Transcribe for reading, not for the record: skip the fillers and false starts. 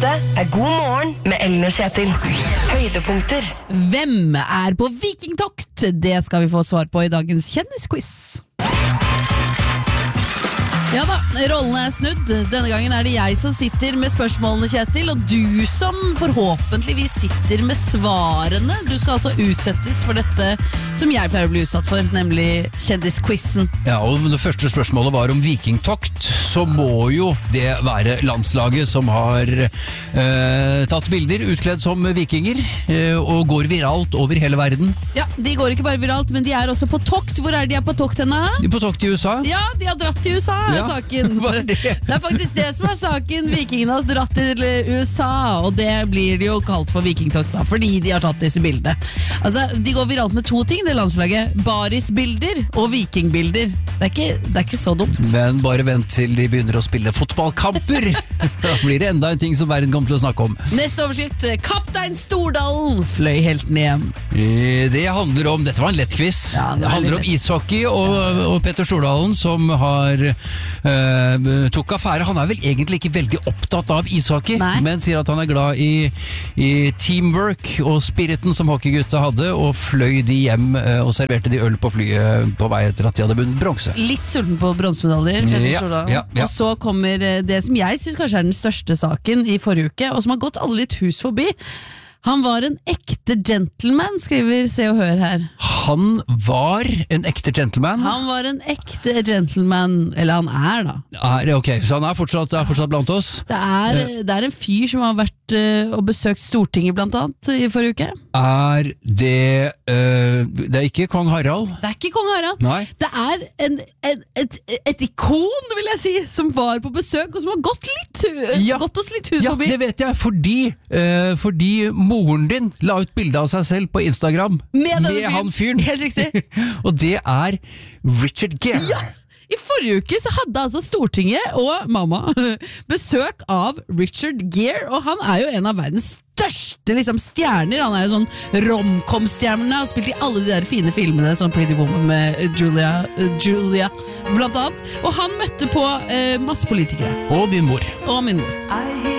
Dette God morgen med Ellen og Kjetil. Høydepunkter. Hvem på vikingtokt? Det skal vi få svar på i dagens kjendisquiz. Ja da, rollene snudd. Denne gangen det jeg som sitter med spørsmålene, Kjetil, og du som forhåpentligvis sitter med svarene. Du skal altså utsettes for dette som jeg pleier å bli utsatt for, nemlig kjendisquizen. Ja, og det første spørsmålet var om vikingtokt. Så må jo det være landslaget som har tatt bilder utkledd som vikinger og går viralt over hele verden. Ja, de går ikke bare viralt, men de også på tokt. Hvor de på tokt henne? De på tokt i USA? Ja, de har dratt til USA. Ja. Saken. Det faktisk det som saken. Vikingene har dratt til USA, og det blir de jo kalt for vikingtokt da, fordi de har tatt disse bildene. Altså, de går viralt med to ting, det landslaget. Barisbilder og vikingbilder. Det er ikke så dumt. Men bare vent til de begynner å spille fotballkamper. Da blir det enda en ting som verden kommer til å snakke om. Neste overskrift. Kaptein Stordalen fløy helten hjem. Det handler om, dette var en lett quiz. Ja, det handler om ishockey og Petter Stordalen som har tok affære. Han vel egentlig ikke veldig opptatt av ishockey. Nei. Men sier at han glad i teamwork og spiriten som hockeygutta hadde, og fløy de hjem og serverte de øl på flyet på vei etter at de hadde vunnet bronse. Litt sulten på bronsemedaljer. Ja. Og så kommer det som jeg synes kanskje den største saken i forrige uke, og som har gått alle litt hus forbi. Han var en ekte gentleman, skriver Se og Hør her. Han var en ekte gentleman? Han var en ekte gentleman, eller han da. Ok, så han fortsatt blant oss? Det en fyr som har vært og besøkt Stortinget blant annet i forrige uke. Det ikke Kong Harald? Det ikke Kong Harald. Nei. Det et ikon, vil jeg si, som var på besøk, og som har gått oss litt hus forbi. Ja, det vet jeg, fordi moren din la ut bilde av seg selv på Instagram med han fyren. Helt riktig. Og det Richard Gere. Ja! I forrige uke så hadde altså Stortinget og mamma besøk av Richard Gere, og han jo en av verdens største stjerner. Han jo sånn rom-com-stjerne, har spilt i alle de der fine filmene, sånn Pretty Woman med Julia blant annet. Og han møtte på masse politikere. Og din mor. Og min mor.